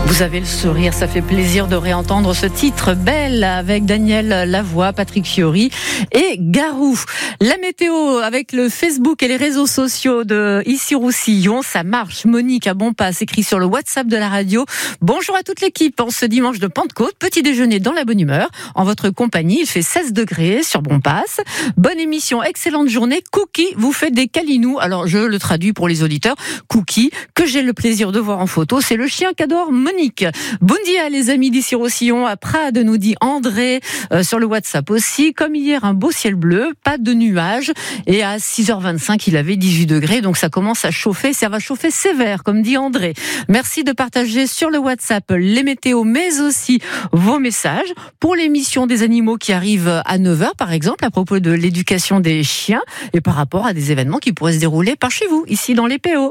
Vous avez le sourire, ça fait plaisir de réentendre ce titre Belle avec Daniel Lavoie, Patrick Fiori et Garou. La météo avec le Facebook et les réseaux sociaux de Issy-Roussillon, ça marche. Monique à Bonpass écrit sur le WhatsApp de la radio. Bonjour à toute l'équipe en ce dimanche de Pentecôte. Petit déjeuner dans la bonne humeur. En votre compagnie, il fait 16 degrés sur Bonpass. Bonne émission, excellente journée. Cookie vous fait des câlinous. Alors je le traduis pour les auditeurs. Cookie, que j'ai le plaisir de voir en photo, c'est le chien qu'adore Monique. Bon dia les amis d'Issy-Roussillon, à Prades, nous dit André sur le WhatsApp aussi. Comme hier, un beau ciel bleu, pas de nuages. Et à 6h25, il avait 18 degrés, donc ça commence à chauffer. Ça va chauffer sévère, comme dit André. Merci de partager sur le WhatsApp les météos, mais aussi vos messages pour l'émission des animaux qui arrive à 9h, par exemple, à propos de l'éducation des chiens et par rapport à des événements qui pourraient se dérouler par chez vous, ici dans les PO.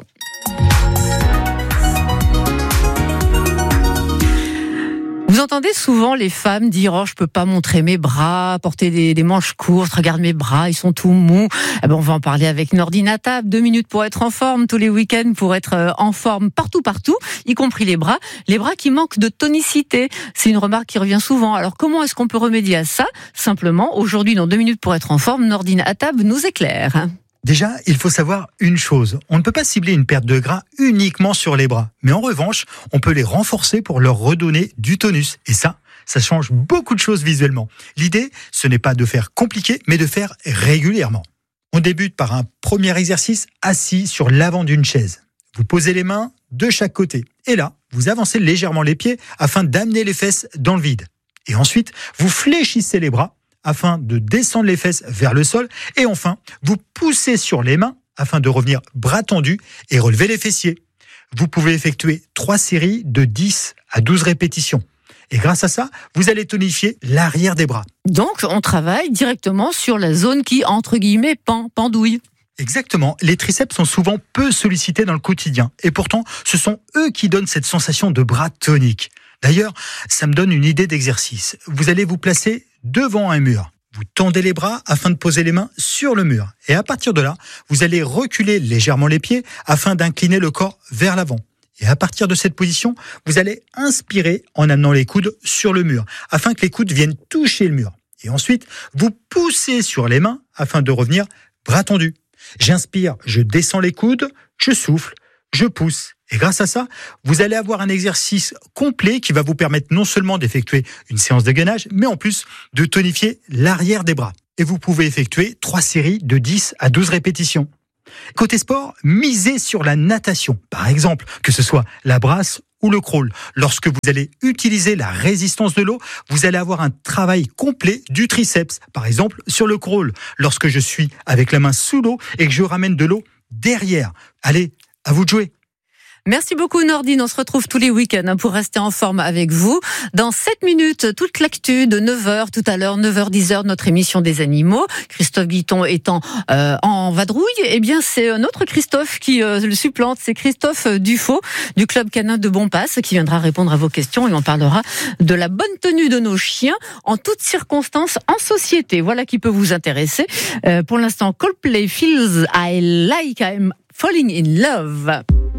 Vous entendez souvent les femmes dire « Oh, je peux pas montrer mes bras, porter des manches courtes, regarde mes bras, ils sont tout mous. » Eh ben, on va en parler avec Nordine Attab. 2 minutes pour être en forme tous les week-ends, pour être en forme partout, y compris les bras qui manquent de tonicité. C'est une remarque qui revient souvent. Alors, comment est-ce qu'on peut remédier à ça? Simplement, aujourd'hui, dans 2 minutes pour être en forme, Nordine Attab nous éclaire. Déjà, il faut savoir une chose. On ne peut pas cibler une perte de gras uniquement sur les bras. Mais en revanche, on peut les renforcer pour leur redonner du tonus. Et ça change beaucoup de choses visuellement. L'idée, ce n'est pas de faire compliqué, mais de faire régulièrement. On débute par un premier exercice assis sur l'avant d'une chaise. Vous posez les mains de chaque côté. Et là, vous avancez légèrement les pieds afin d'amener les fesses dans le vide. Et ensuite, vous fléchissez les bras afin de descendre les fesses vers le sol. Et enfin, vous poussez sur les mains afin de revenir bras tendus et relever les fessiers. Vous pouvez effectuer 3 séries de 10 à 12 répétitions. Et grâce à ça, vous allez tonifier l'arrière des bras. Donc, on travaille directement sur la zone qui, entre guillemets, pendouille. Exactement. Les triceps sont souvent peu sollicités dans le quotidien. Et pourtant, ce sont eux qui donnent cette sensation de bras tonique. D'ailleurs, ça me donne une idée d'exercice. Vous allez vous placer devant un mur. Vous tendez les bras afin de poser les mains sur le mur. Et à partir de là, vous allez reculer légèrement les pieds afin d'incliner le corps vers l'avant. Et à partir de cette position, vous allez inspirer en amenant les coudes sur le mur afin que les coudes viennent toucher le mur. Et ensuite, vous poussez sur les mains afin de revenir bras tendus. J'inspire, je descends les coudes, je souffle, je pousse. Et grâce à ça, vous allez avoir un exercice complet qui va vous permettre non seulement d'effectuer une séance de gainage, mais en plus de tonifier l'arrière des bras. Et vous pouvez effectuer 3 séries de 10 à 12 répétitions. Côté sport, misez sur la natation. Par exemple, que ce soit la brasse ou le crawl. Lorsque vous allez utiliser la résistance de l'eau, vous allez avoir un travail complet du triceps. Par exemple, sur le crawl, lorsque je suis avec la main sous l'eau et que je ramène de l'eau derrière. Allez, à vous de jouer. Merci beaucoup Nordine, on se retrouve tous les week-ends pour rester en forme avec vous. Dans 7 minutes, toute l'actu de 9h, tout à l'heure, 9h-10h, notre émission des animaux. Christophe Guiton étant en vadrouille, eh bien c'est un autre Christophe qui le supplante, c'est Christophe Dufaux du Club Canin de Bonpass qui viendra répondre à vos questions et on parlera de la bonne tenue de nos chiens en toutes circonstances en société. Voilà qui peut vous intéresser. Pour l'instant, Coldplay Feels I Like I'm Falling in Love.